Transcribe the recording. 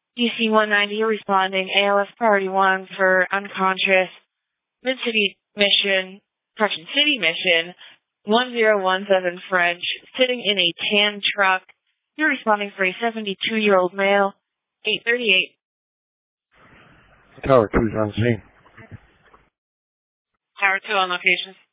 DC-190, you're responding. ALS Priority 1 for unconscious. Mid-City Mission, City Mission, 1017 French, sitting in a tan truck. You're responding for a 72-year-old male, 838. Tower 2's on scene. Tower 2 on location.